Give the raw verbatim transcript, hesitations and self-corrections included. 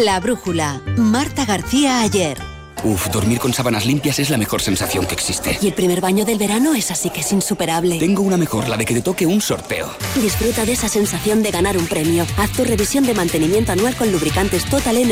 La brújula. Marta García Ayer. Uf, dormir con sábanas limpias es la mejor sensación que existe. Y el primer baño del verano es así que es insuperable. Tengo una mejor, la de que te toque un sorteo. Disfruta de esa sensación de ganar un premio. Haz tu revisión de mantenimiento anual con lubricantes Total Energy